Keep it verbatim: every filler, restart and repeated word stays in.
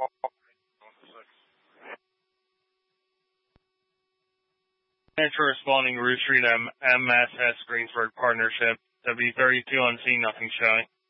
Thanks for responding, Route Street M S S Greensburg Partnership. W thirty-two on scene, nothing showing.